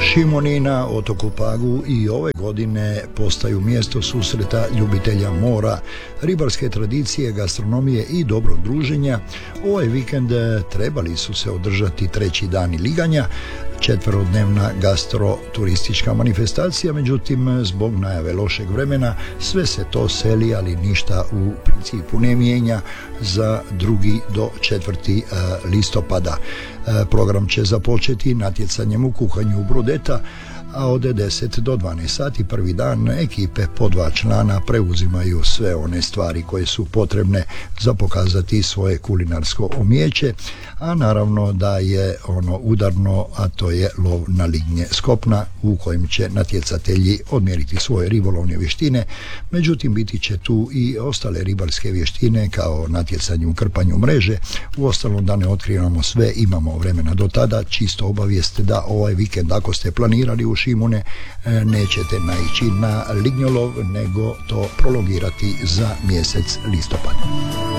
Šimoni na otoku Pagu i ove godine postaju mjesto susreta ljubitelja mora, ribarske tradicije, gastronomije i dobrog druženja. Ovaj vikend trebali su se održati treći dani liganja, četverodnevna gastroturistička manifestacija, međutim zbog najave lošeg vremena sve se to seli, ali ništa u principu ne mijenja za 2. do 4. listopada. Program će započeti natjecanjem u kuhanju brudeta, a od 10 do 12 sati prvi dan ekipe po 2 člana preuzimaju sve one stvari koje su potrebne za pokazati svoje kulinarsko umijeće, a naravno da je ono udarno, a to je lov na lignje s kopna u kojem će natjecatelji odmjeriti svoje ribolovne vještine. Međutim, biti će tu i ostale ribarske vještine kao natjecanje u krpanju mreže. Uostalom, da ne otkrivamo sve, imamo vremena do tada. Čisto obavijest da ovaj vikend, ako ste planirali u Šimune, nećete naići na lignjolov, nego to prolongirati za mjesec listopad.